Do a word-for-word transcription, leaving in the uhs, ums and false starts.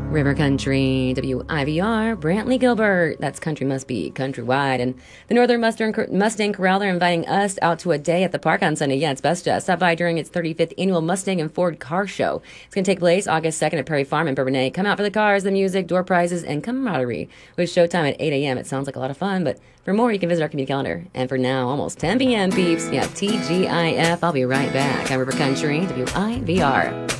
River Country, W I V R, Brantley Gilbert. That's Country Must Be Countrywide. And the Northern Mustang, Mustang Corral, they're inviting us out to a day at the park on Sunday. Yeah, it's best to stop by during its thirty-fifth annual Mustang and Ford Car Show. It's going to take place August second at Prairie Farm in Bourbonnais. Come out for the cars, the music, door prizes, and camaraderie. With showtime at eight a.m. It sounds like a lot of fun, but for more, you can visit our community calendar. And for now, almost ten p.m., peeps. Yeah, T G I F. I'll be right back on River Country, W I V R.